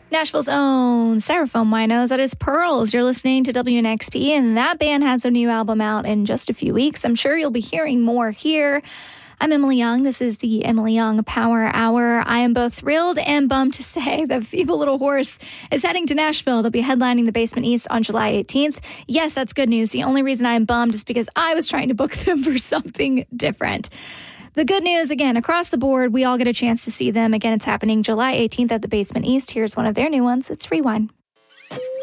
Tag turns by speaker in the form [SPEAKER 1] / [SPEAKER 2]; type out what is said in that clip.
[SPEAKER 1] Nashville's own Styrofoam Winos, that is Pearls. You're listening to WNXP, and that band has a new album out in just a few weeks. I'm sure you'll be hearing more here. I'm Emily Young. This is the Emily Young Power Hour. I am both thrilled and bummed to say that Feeble Little Horse is heading to Nashville. They'll be headlining the Basement East on July 18th. Yes, that's good news. The only reason I am bummed is because I was trying to book them for something different. The good news, again, across the board, we all get a chance to see them. Again, it's happening July 18th at the Basement East. Here's one of their new ones. It's Rewind.